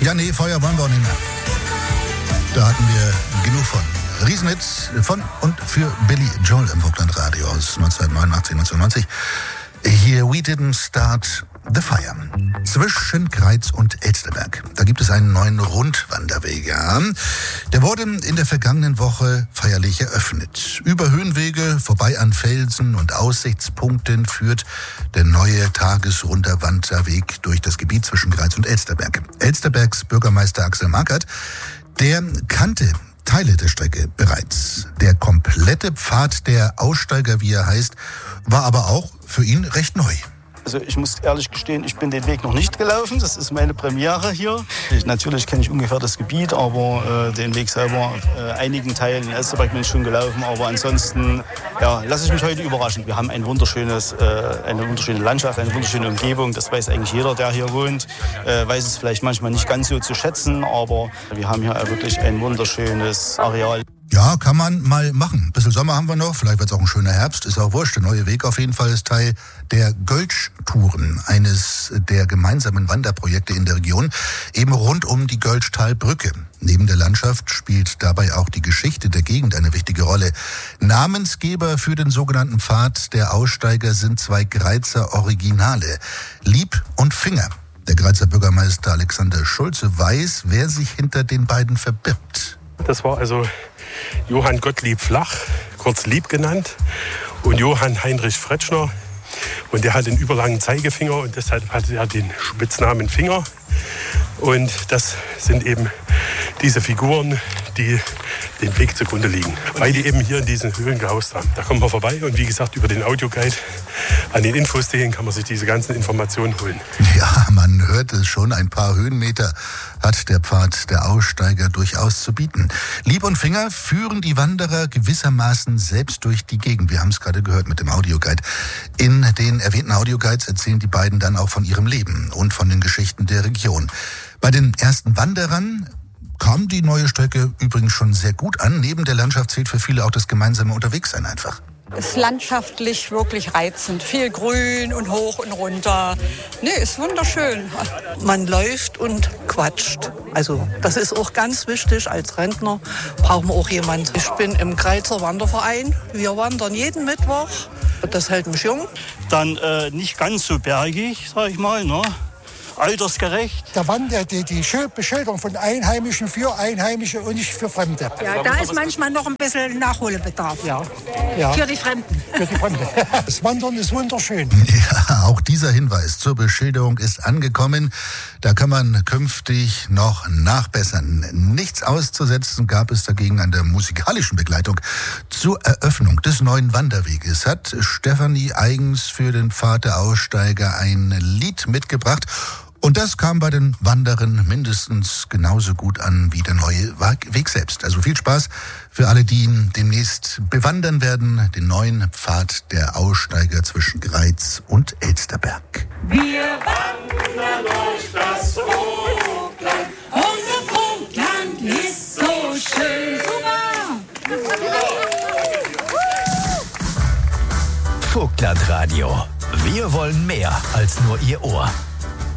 Ja, nee, Feuer wollen wir auch nicht mehr. Da hatten wir genug von. Riesenhits von und für Billy Joel im Vogtland-Radio aus 1989, 1990. Hier We Didn't Start the Fire. Zwischen Greiz und Elsterberg. Da gibt es einen neuen Rundwanderweg. Ja. Der wurde in der vergangenen Woche feierlich eröffnet. Über Höhenwege, vorbei an Felsen und Aussichtspunkten führt der neue Tagesrunderwanderweg durch das Gebiet zwischen Greiz und Elsterberg. Elsterbergs Bürgermeister Axel Markert, der kannte Teile der Strecke bereits. Der komplette Pfad der Aussteiger, wie er heißt, war aber auch für ihn recht neu. Also ich muss ehrlich gestehen, ich bin den Weg noch nicht gelaufen. Das ist meine Premiere hier. Natürlich kenne ich ungefähr das Gebiet, aber den Weg selber, einigen Teilen in Elsterberg bin ich schon gelaufen. Aber ansonsten lasse ich mich heute überraschen. Wir haben eine wunderschöne Landschaft, eine wunderschöne Umgebung. Das weiß eigentlich jeder, der hier wohnt. Weiß es vielleicht manchmal nicht ganz so zu schätzen, aber wir haben hier wirklich ein wunderschönes Areal. Ja, kann man mal machen. Ein bisschen Sommer haben wir noch, vielleicht wird es auch ein schöner Herbst, ist auch wurscht. Der neue Weg auf jeden Fall ist Teil der Göltsch-Touren, eines der gemeinsamen Wanderprojekte in der Region, eben rund um die Göltschtalbrücke. Neben der Landschaft spielt dabei auch die Geschichte der Gegend eine wichtige Rolle. Namensgeber für den sogenannten Pfad der Aussteiger sind zwei Greizer Originale, Lieb und Finger. Der Greizer Bürgermeister Alexander Schulze weiß, wer sich hinter den beiden verbirgt. Das war also Johann Gottlieb Flach, kurz Lieb genannt, und Johann Heinrich Fretschner. Und der hat einen überlangen Zeigefinger und deshalb hat er den Spitznamen Finger. Und das sind eben diese Figuren, die den Weg zugrunde liegen, weil die eben hier in diesen Höhlen gehaust haben. Da kommen wir vorbei und wie gesagt, über den Audioguide an den Infostehen kann man sich diese ganzen Informationen holen. Ja, man hört es schon, ein paar Höhenmeter hat der Pfad der Aussteiger durchaus zu bieten. Lieb und Finger führen die Wanderer gewissermaßen selbst durch die Gegend. Wir haben es gerade gehört mit dem Audioguide. In den erwähnten Audioguides erzählen die beiden dann auch von ihrem Leben und von den Geschichten der Region. Bei den ersten Wanderern kam die neue Strecke übrigens schon sehr gut an. Neben der Landschaft zählt für viele auch das gemeinsame Unterwegssein einfach. Es ist landschaftlich wirklich reizend. Viel Grün und hoch und runter. Nee, ist wunderschön. Man läuft und quatscht. Also das ist auch ganz wichtig. Als Rentner brauchen wir auch jemanden. Ich bin im Greizer Wanderverein. Wir wandern jeden Mittwoch. Das hält mich jung. Dann nicht ganz so bergig, sag ich mal, ne? Altersgerecht. Da wandert die Beschilderung von Einheimischen für Einheimische und nicht für Fremde. Ja, da ist manchmal noch ein bisschen Nachholbedarf. Ja. Für die Fremden. Für die Fremden. Das Wandern ist wunderschön. Ja, auch dieser Hinweis zur Beschilderung ist angekommen. Da kann man künftig noch nachbessern. Nichts auszusetzen gab es dagegen an der musikalischen Begleitung. Zur Eröffnung des neuen Wanderweges hat Stefanie eigens für den Pfad der Aussteiger ein Lied mitgebracht. Und das kam bei den Wanderern mindestens genauso gut an wie der neue Weg selbst. Also viel Spaß für alle, die ihn demnächst bewandern werden, den neuen Pfad der Aussteiger zwischen Greiz und Elsterberg. Wir wandern durch das Vogtland, unser Vogtland ist so schön. Vogtlandradio. Wir wollen mehr als nur Ihr Ohr.